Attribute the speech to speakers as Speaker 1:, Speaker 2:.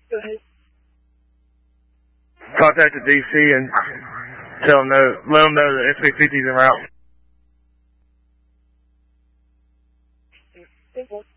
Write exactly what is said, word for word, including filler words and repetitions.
Speaker 1: Go ahead.
Speaker 2: Contact the D C and tell them know, let them know the S A fifty's en route.
Speaker 1: Thank you.